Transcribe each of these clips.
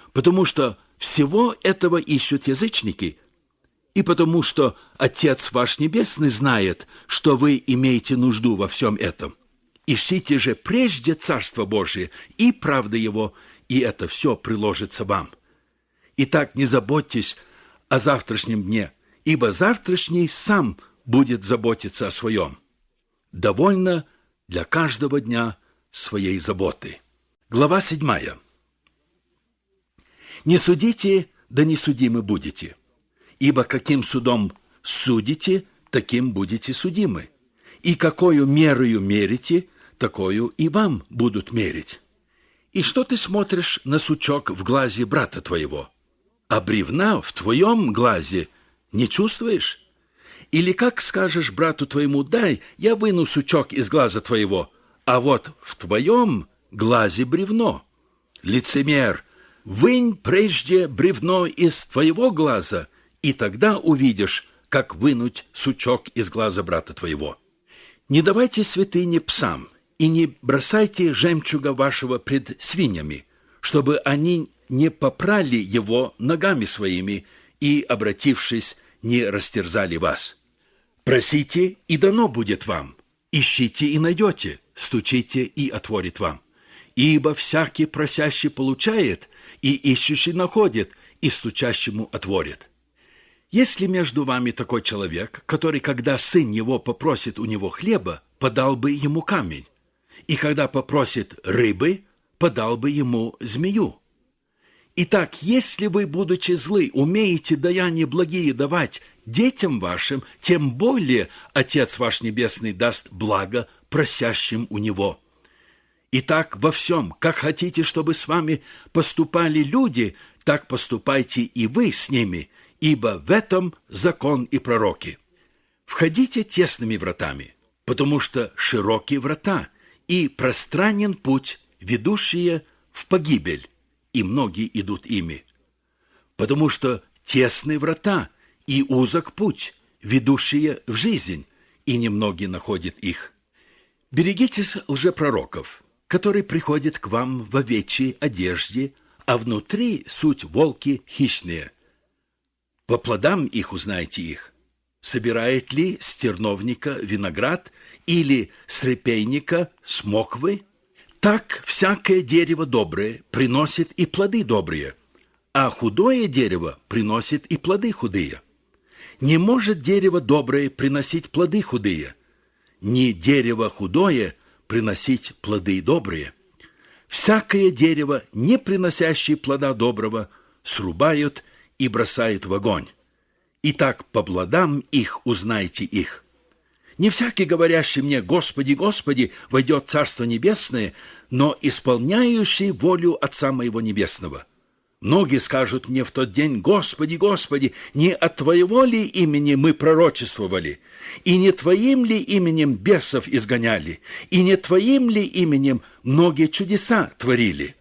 потому что всего этого ищут язычники, и потому что Отец ваш Небесный знает, что вы имеете нужду во всем этом. Ищите же прежде Царство Божие и правды Его, и это все приложится вам. Итак, не заботьтесь о завтрашнем дне, ибо завтрашний сам будет заботиться о своем. Довольно для каждого дня своей заботы. Глава 7. Не судите, да не судимы будете, ибо каким судом судите, таким будете судимы, и какою мерою мерите, такою и вам будут мерить. И что ты смотришь на сучок в глазе брата твоего, а бревна в твоем глазе не чувствуешь? Или как скажешь брату твоему: дай, я выну сучок из глаза твоего, а вот в твоем глазе бревно? Лицемер, вынь прежде бревно из твоего глаза, и тогда увидишь, как вынуть сучок из глаза брата твоего. Не давайте святыни псам, и не бросайте жемчуга вашего пред свиньями, чтобы они не попрали его ногами своими и, обратившись, не растерзали вас. Просите, и дано будет вам, ищите и найдете, стучите, и отворит вам. Ибо всякий просящий получает, и ищущий находит, и стучащему отворит. Есть ли между вами такой человек, который, когда сын его попросит у него хлеба, подал бы ему камень, и когда попросит рыбы, подал бы ему змею? Итак, если вы, будучи злы, умеете даяния благие давать детям вашим, тем более Отец ваш Небесный даст благо просящим у Него. Итак, во всем, как хотите, чтобы с вами поступали люди, так поступайте и вы с ними, ибо в этом закон и пророки. Входите тесными вратами, потому что широкие врата и пространен путь, ведущие в погибель, и многие идут ими. Потому что тесные врата и узок путь, ведущие в жизнь, и немногие находят их. Берегитесь лжепророков, которые приходят к вам в овечьей одежде, а внутри суть волки хищные. По плодам их узнаете их. Собирает ли с терновника виноград или с репейника смоквы? Так всякое дерево доброе приносит и плоды добрые, а худое дерево приносит и плоды худые. Не может дерево доброе приносить плоды худые, ни дерево худое приносить плоды добрые. Всякое дерево, не приносящее плода доброго, срубают и бросают в огонь. Итак, по плодам их узнайте их. Не всякий, говорящий мне: Господи, Господи, войдет в Царство Небесное, но исполняющий волю Отца моего Небесного. Многие скажут мне в тот день: Господи, Господи, не от Твоего ли имени мы пророчествовали, и не Твоим ли именем бесов изгоняли, и не Твоим ли именем многие чудеса творили?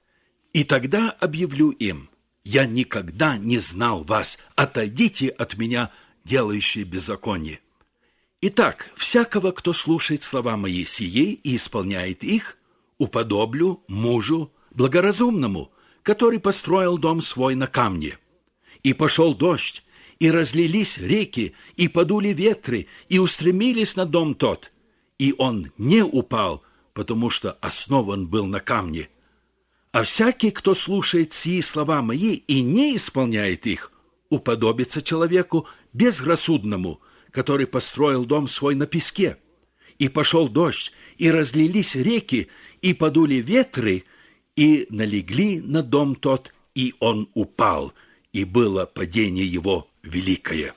И тогда объявлю им: я никогда не знал вас, отойдите от меня, делающие беззаконие. Итак, всякого, кто слушает слова мои сии и исполняет их, уподоблю мужу благоразумному, который построил дом свой на камне. И пошел дождь, и разлились реки, и подули ветры, и устремились на дом тот. И он не упал, потому что основан был на камне. А всякий, кто слушает сии слова мои и не исполняет их, уподобится человеку безрассудному, который построил дом свой на песке. И пошел дождь, и разлились реки, и подули ветры, и налегли на дом тот, и он упал, и было падение его великое.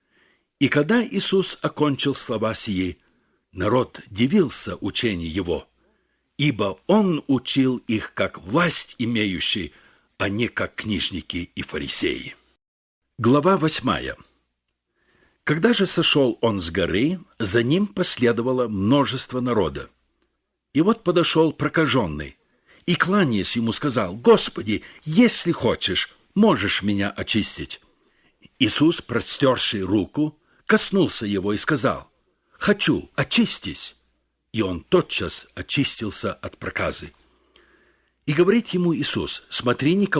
И когда Иисус окончил слова сии, народ дивился учению его, ибо он учил их как власть имеющий, а не как книжники и фарисеи. Глава 8. Когда же сошел он с горы, за ним последовало множество народа. И вот подошел прокаженный, и, кланяясь ему, сказал: «Господи, если хочешь, можешь меня очистить». Иисус, простерший руку, коснулся его и сказал: «Хочу, очистись». И он тотчас очистился от проказы. И говорит ему Иисус: «Смотри, никого